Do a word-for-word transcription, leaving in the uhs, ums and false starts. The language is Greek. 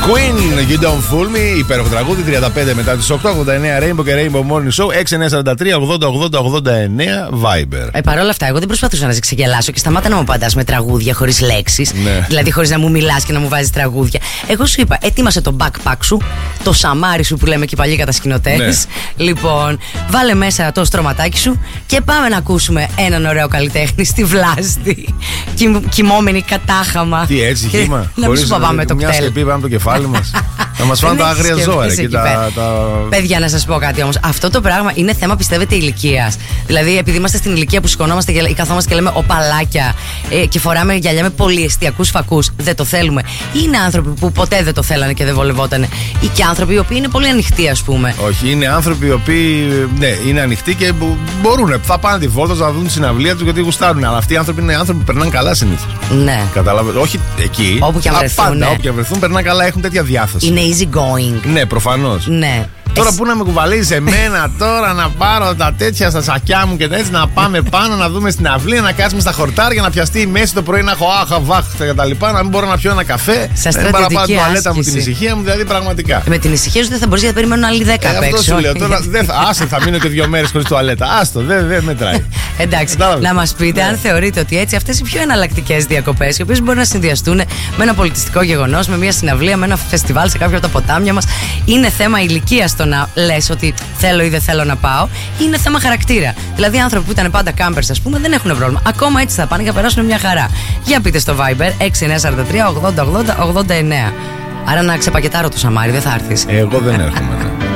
Queen, You Don't Fool Me, υπέροχο τραγούδι, τριάντα πέντε μετά τις οκτώ, ογδόντα εννέα Rainbow και Rainbow Morning Show, έξι εννιά τέσσερα τρία ογδόντα ογδόντα ογδόντα εννέα Viber. Ε, παρ' όλα αυτά, εγώ δεν προσπαθούσα να σε ξεγελάσω και σταμάτα να μου απαντάς με τραγούδια χωρίς λέξεις. Ναι. Δηλαδή, χωρίς να μου μιλάς και να μου βάζεις τραγούδια. Εγώ σου είπα, ετοίμασε το backpack σου, το σαμάρι σου που λέμε και οι παλιοί κατασκηνωτές. Ναι. Λοιπόν, βάλε μέσα το στρωματάκι σου και πάμε να ακούσουμε έναν ωραίο καλλιτέχνη στη Βλάστη. Κοιμόμενη κατάχαμα. Τι έτσι, και χύμα. Να μην σου πάμε το κτέλ. Μια σκεπή πάνω το κεφάλι μας. Θα μας φάνε τα άγρια ζώα. Τα, τα... Παιδιά, να σας πω κάτι όμως. Αυτό το πράγμα είναι θέμα, πιστεύετε, ηλικίας. Δηλαδή, επειδή είμαστε στην ηλικία που σηκωνόμαστε ή καθόμαστε και λέμε οπαλάκια ε, και φοράμε γυαλιά με πολυεστιακούς φακούς, δεν το θέλουμε. Ή είναι άνθρωποι που ποτέ δεν το θέλανε και δεν βολευότανε. Ή και άνθρωποι οι οποίοι είναι πολύ ανοιχτοί, ας πούμε. Όχι, είναι άνθρωποι οι οποίοι ναι, είναι ανοιχτοί και μπορούν. Θα πάνε τη βόλτα να δουν τη συναυλία του γιατί γουστάρουν. Αλλά αυτοί οι άνθρωποι είναι άνθρωποι που περνάνε καλά συνήθως. Ναι. Καταλαβαίνετε. Όχι εκεί. Όπου και αν βρεθούν. Πάντα, ναι. όπου και αν βρεθούν, περνάνε καλά, έχουν τέτοια διάθεση. Είναι easy going. Ναι, προφανώς. Ναι. Τώρα που να με κουβαλείς εμένα τώρα να πάρω τα τέτοια στα σακιά μου και έτσι να πάμε πάνω να δούμε στην αυλή, να κάτσουμε στα χορτάρια, να πιαστεί η μέση το πρωί, να έχω άχα, βάχ και τα λοιπά, να μην μπορώ να πιω ένα καφέ. Σα να παραπάνω την τουαλέτα μου, την ησυχία μου, δηλαδή πραγματικά. Με την ησυχία σου δεν θα μπορείς να περιμένουν άλλοι δέκα απ' έξω. Αυτό σου λέω τώρα. Άσε, θα μείνω και δύο μέρες χωρίς τουαλέτα. Άστο, δεν δε μετράει. Εντάξει, να μας πείτε αν θεωρείτε ότι έτσι αυτές οι πιο εναλλακτικές διακοπές, οι οποίες μπορεί να συνδυαστούν με ένα πολιτιστικό γεγονός, με μια συναυλία, με ένα φεστιβάλ σε κάποιο από τα ποτάμια μας, είναι θέμα ηλικίας το να λες ότι θέλω ή δεν θέλω να πάω, είναι θέμα χαρακτήρα. Δηλαδή, οι άνθρωποι που ήταν πάντα κάμπερς, ας πούμε, δεν έχουν πρόβλημα. Ακόμα έτσι θα πάνε και θα περάσουν μια χαρά. Για πείτε στο Viber έξι εννιά τέσσερα τρία ογδόντα ογδόντα ογδόντα εννέα. Άρα να ξεπακετάρω το σαμάρι, δεν θα έρθεις. Εγώ δεν έρχομαι. Ναι.